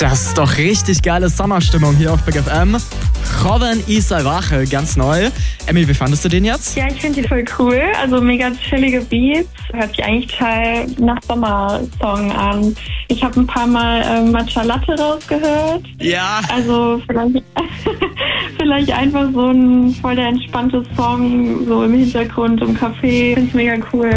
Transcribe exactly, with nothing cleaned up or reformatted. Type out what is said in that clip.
Das ist doch richtig geile Sommerstimmung hier auf Big F M. Joven y Salvaje, ganz neu. Emmy, wie fandest du den jetzt? Ja, ich finde die voll cool. Also mega chillige Beats. Hört sich eigentlich total nach Sommersong an. Ich habe ein paar Mal ähm, Matcha Latte rausgehört. Ja. Also vielleicht, vielleicht einfach so ein voll der entspannte Song, so im Hintergrund im Café. Finde ich mega cool.